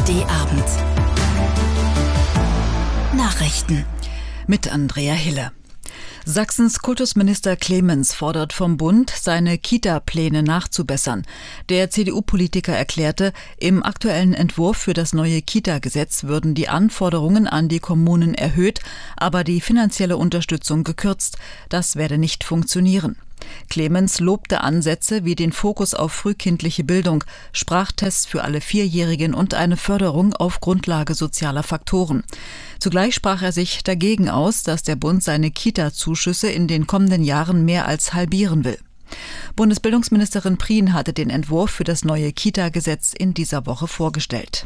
ARD Abend. Nachrichten mit Andrea Hille. Sachsens Kultusminister Clemens fordert vom Bund, seine Kita-Pläne nachzubessern. Der CDU-Politiker erklärte, im aktuellen Entwurf für das neue Kita-Gesetz würden die Anforderungen an die Kommunen erhöht, aber die finanzielle Unterstützung gekürzt. Das werde nicht funktionieren. Clemens lobte Ansätze wie den Fokus auf frühkindliche Bildung, Sprachtests für alle Vierjährigen und eine Förderung auf Grundlage sozialer Faktoren. Zugleich sprach er sich dagegen aus, dass der Bund seine Kita-Zuschüsse in den kommenden Jahren mehr als halbieren will. Bundesbildungsministerin Prien hatte den Entwurf für das neue Kita-Gesetz in dieser Woche vorgestellt.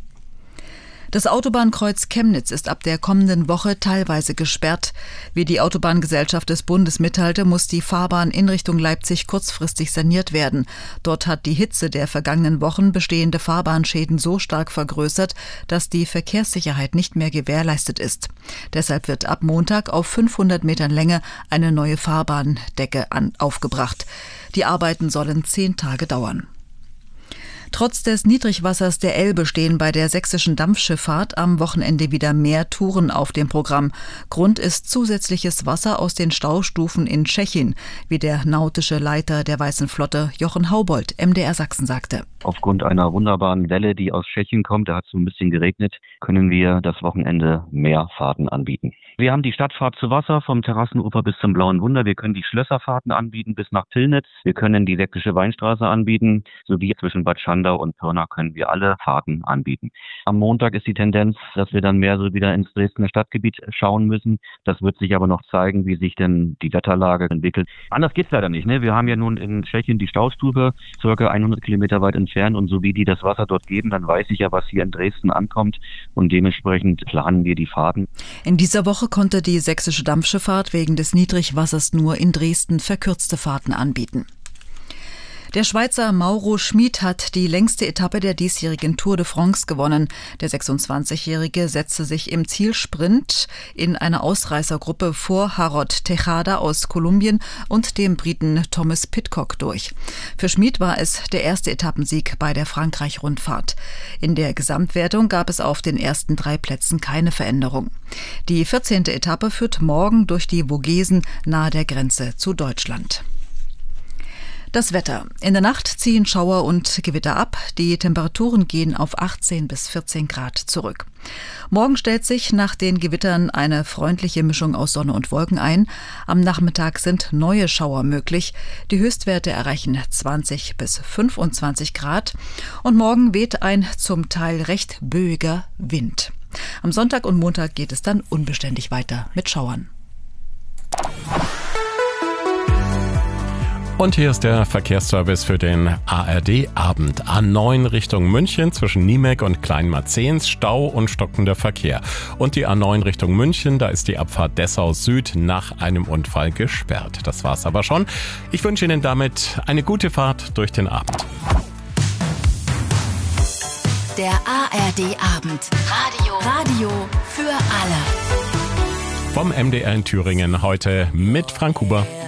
Das Autobahnkreuz Chemnitz ist ab der kommenden Woche teilweise gesperrt. Wie die Autobahngesellschaft des Bundes mitteilte, muss die Fahrbahn in Richtung Leipzig kurzfristig saniert werden. Dort hat die Hitze der vergangenen Wochen bestehende Fahrbahnschäden so stark vergrößert, dass die Verkehrssicherheit nicht mehr gewährleistet ist. Deshalb wird ab Montag auf 500 Metern Länge eine neue Fahrbahndecke aufgebracht. Die Arbeiten sollen 10 Tage dauern. Trotz des Niedrigwassers der Elbe stehen bei der sächsischen Dampfschifffahrt am Wochenende wieder mehr Touren auf dem Programm. Grund ist zusätzliches Wasser aus den Staustufen in Tschechien, wie der nautische Leiter der Weißen Flotte Jochen Haubold, MDR Sachsen, sagte. Aufgrund einer wunderbaren Welle, die aus Tschechien kommt, da hat es so ein bisschen geregnet, können wir das Wochenende mehr Fahrten anbieten. Wir haben die Stadtfahrt zu Wasser vom Terrassenufer bis zum Blauen Wunder. Wir können die Schlösserfahrten anbieten bis nach Pillnitz. Wir können die Sächsische Weinstraße anbieten, sowie zwischen Bad Schandau und Pirna können wir alle Fahrten anbieten. Am Montag ist die Tendenz, dass wir dann mehr so wieder ins Dresdner Stadtgebiet schauen müssen. Das wird sich aber noch zeigen, wie sich denn die Wetterlage entwickelt. Anders geht's leider nicht, ne? Wir haben ja nun in Tschechien die Staustufe, circa 100 Kilometer weit entfernt, und so wie die das Wasser dort geben, dann weiß ich ja, was hier in Dresden ankommt, und dementsprechend planen wir die Fahrten. In dieser Woche konnte die sächsische Dampfschifffahrt wegen des Niedrigwassers nur in Dresden verkürzte Fahrten anbieten. Der Schweizer Mauro Schmid hat die längste Etappe der diesjährigen Tour de France gewonnen. Der 26-Jährige setzte sich im Zielsprint in einer Ausreißergruppe vor Harod Tejada aus Kolumbien und dem Briten Thomas Pidcock durch. Für Schmid war es der erste Etappensieg bei der Frankreich-Rundfahrt. In der Gesamtwertung gab es auf den ersten 3 Plätzen keine Veränderung. Die 14. Etappe führt morgen durch die Vogesen nahe der Grenze zu Deutschland. Das Wetter. In der Nacht ziehen Schauer und Gewitter ab. Die Temperaturen gehen auf 18 bis 14 Grad zurück. Morgen stellt sich nach den Gewittern eine freundliche Mischung aus Sonne und Wolken ein. Am Nachmittag sind neue Schauer möglich. Die Höchstwerte erreichen 20 bis 25 Grad. Und morgen weht ein zum Teil recht böiger Wind. Am Sonntag und Montag geht es dann unbeständig weiter mit Schauern. Und hier ist der Verkehrsservice für den ARD-Abend. A9 Richtung München zwischen Niemek und Kleinmarzens, Stau und stockender Verkehr. Und die A9 Richtung München, da ist die Abfahrt Dessau Süd nach einem Unfall gesperrt. Das war's aber schon. Ich wünsche Ihnen damit eine gute Fahrt durch den Abend. Der ARD-Abend. Radio für alle. Vom MDR in Thüringen heute mit Frank Huber.